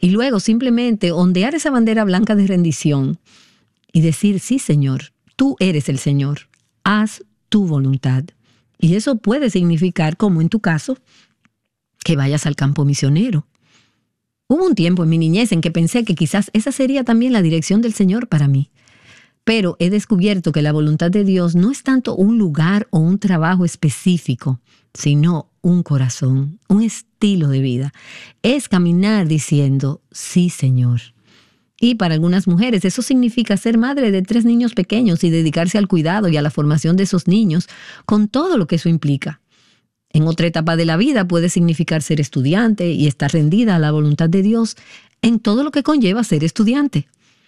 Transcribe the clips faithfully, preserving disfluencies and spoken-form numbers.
Y luego simplemente ondear esa bandera blanca de rendición y decir, sí, Señor, tú eres el Señor, haz tu voluntad. Y eso puede significar, como en tu caso, que vayas al campo misionero. Hubo un tiempo en mi niñez en que pensé que quizás esa sería también la dirección del Señor para mí. Pero he descubierto que la voluntad de Dios no es tanto un lugar o un trabajo específico, sino un corazón, un estilo de vida. Es caminar diciendo, sí, Señor. Y para algunas mujeres eso significa ser madre de tres niños pequeños y dedicarse al cuidado y a la formación de esos niños, con todo lo que eso implica. En otra etapa de la vida puede significar ser estudiante y estar rendida a la voluntad de Dios en todo lo que conlleva ser estudiante.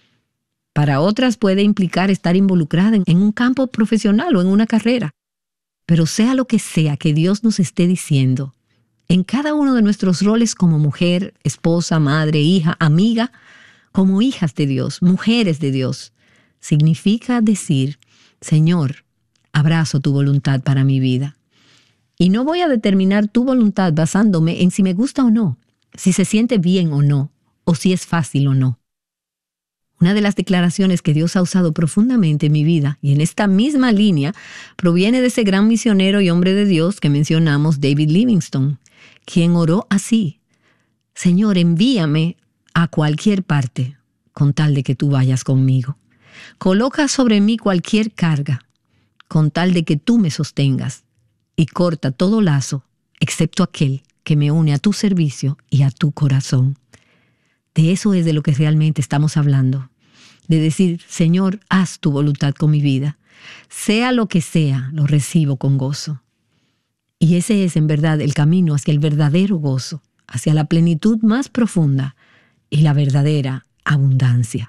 Para otras puede implicar estar involucrada en un campo profesional o en una carrera. Pero sea lo que sea que Dios nos esté diciendo, en cada uno de nuestros roles como mujer, esposa, madre, hija, amiga, como hijas de Dios, mujeres de Dios, significa decir, Señor, abrazo tu voluntad para mi vida. Y no voy a determinar tu voluntad basándome en si me gusta o no, si se siente bien o no, o si es fácil o no. Una de las declaraciones que Dios ha usado profundamente en mi vida, y en esta misma línea, proviene de ese gran misionero y hombre de Dios que mencionamos, David Livingstone, quien oró así: Señor, envíame a cualquier parte, con tal de que tú vayas conmigo. Coloca sobre mí cualquier carga, con tal de que tú me sostengas, y corta todo lazo, excepto aquel que me une a tu servicio y a tu corazón. De eso es de lo que realmente estamos hablando. De decir, Señor, haz tu voluntad con mi vida. Sea lo que sea, lo recibo con gozo. Y ese es en verdad el camino hacia el verdadero gozo, hacia la plenitud más profunda y la verdadera abundancia.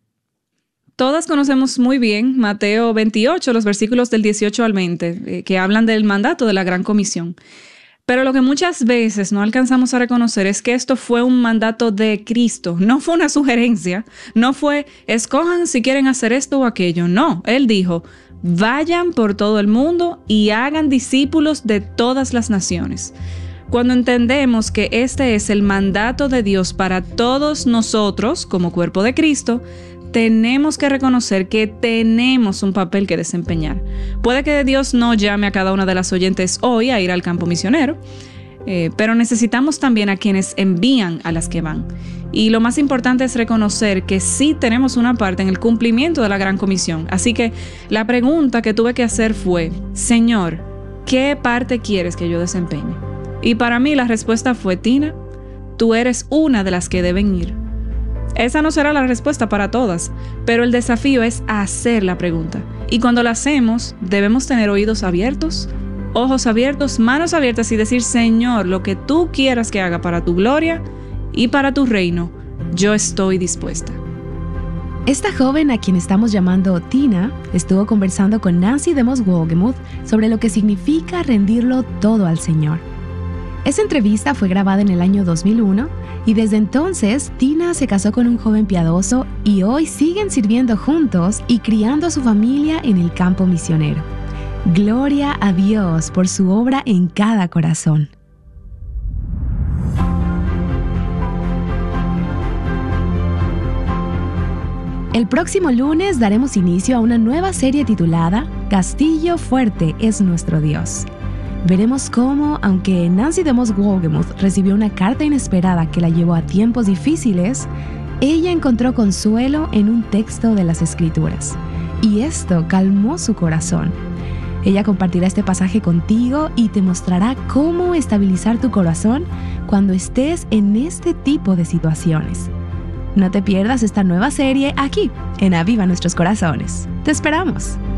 Todas conocemos muy bien Mateo veintiocho, los versículos del dieciocho al veinte, eh, que hablan del mandato de la Gran Comisión. Pero lo que muchas veces no alcanzamos a reconocer es que esto fue un mandato de Cristo, no fue una sugerencia, no fue escojan si quieren hacer esto o aquello, no. Él dijo, vayan por todo el mundo y hagan discípulos de todas las naciones. Cuando entendemos que este es el mandato de Dios para todos nosotros como cuerpo de Cristo, tenemos que reconocer que tenemos un papel que desempeñar. Puede que Dios no llame a cada una de las oyentes hoy a ir al campo misionero, eh, pero necesitamos también a quienes envían a las que van. Y lo más importante es reconocer que sí tenemos una parte en el cumplimiento de la Gran Comisión. Así que la pregunta que tuve que hacer fue, Señor, ¿qué parte quieres que yo desempeñe? Y para mí la respuesta fue, Tina, tú eres una de las que deben ir. Esa no será la respuesta para todas, pero el desafío es hacer la pregunta. Y cuando la hacemos, debemos tener oídos abiertos, ojos abiertos, manos abiertas y decir, Señor, lo que tú quieras que haga para tu gloria y para tu reino, yo estoy dispuesta. Esta joven a quien estamos llamando Tina estuvo conversando con Nancy DeMoss Wolgemuth sobre lo que significa rendirlo todo al Señor. Esa entrevista fue grabada en el año dos mil uno y desde entonces Tina se casó con un joven piadoso y hoy siguen sirviendo juntos y criando a su familia en el campo misionero. Gloria a Dios por su obra en cada corazón. El próximo lunes daremos inicio a una nueva serie titulada Castillo Fuerte es nuestro Dios. Veremos cómo, aunque Nancy DeMoss Wolgemuth recibió una carta inesperada que la llevó a tiempos difíciles, ella encontró consuelo en un texto de las Escrituras. Y esto calmó su corazón. Ella compartirá este pasaje contigo y te mostrará cómo estabilizar tu corazón cuando estés en este tipo de situaciones. No te pierdas esta nueva serie aquí, en Aviva Nuestros Corazones. ¡Te esperamos!